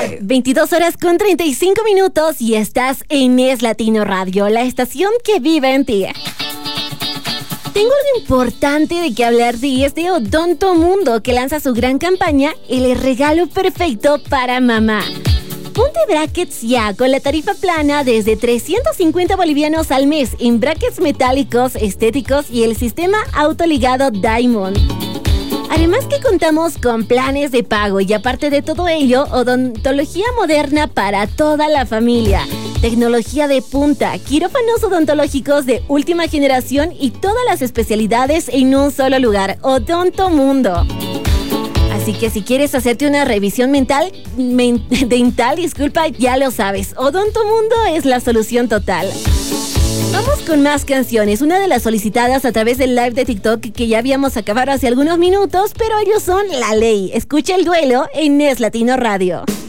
22 horas con 35 minutos y estás en Es Latino Radio, la estación que vive en ti. Tengo algo importante de que hablar de este Odonto Mundo que lanza su gran campaña, el regalo perfecto para mamá. Ponte brackets ya con la tarifa plana desde 350 bolivianos al mes en brackets metálicos, estéticos y el sistema autoligado Diamond. Además que contamos con planes de pago y aparte de todo ello, odontología moderna para toda la familia, tecnología de punta, quirófanos odontológicos de última generación y todas las especialidades en un solo lugar, Odonto Mundo. Así que si quieres hacerte una revisión dental, ya lo sabes, Odonto Mundo es la solución total. Vamos con más canciones, una de las solicitadas a través del live de TikTok que ya habíamos acabado hace algunos minutos, pero ellos son la ley. Escucha el duelo en Es Latino Radio.